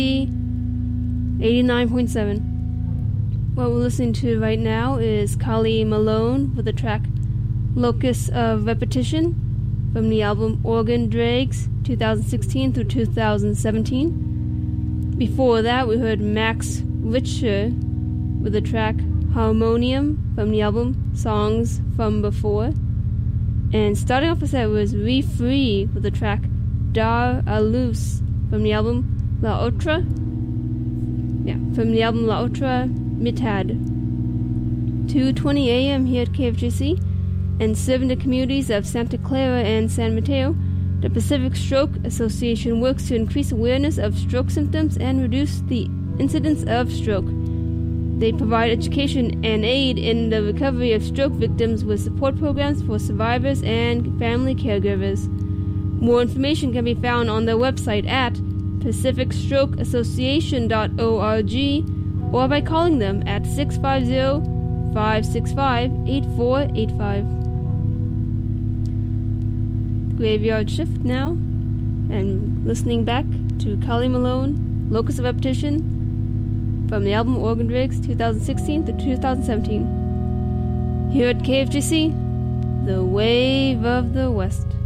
89.7. What we're listening to right now is Kali Malone with the track Locus of Repetition from the album Organ Dregs 2016 through 2017. Before that, we heard Max Richter with the track Harmonium from the album Songs from Before. And starting off with that was Re Free with the track Dar Alus from the album La Otra. Yeah, from the album La Otra Mitad. 2:20 a.m. here at KFGC, and serving the communities of Santa Clara and San Mateo, the Pacific Stroke Association works to increase awareness of stroke symptoms and reduce the incidence of stroke. They provide education and aid in the recovery of stroke victims with support programs for survivors and family caregivers. More information can be found on their website at pacificstrokeassociation.org or by calling them at 650-565-8485. Graveyard Shift now, and listening back to Kali Malone, Locus of Repetition, from the album Organ Dregs 2016 to 2017. Here at KFGC, The Wave of the West.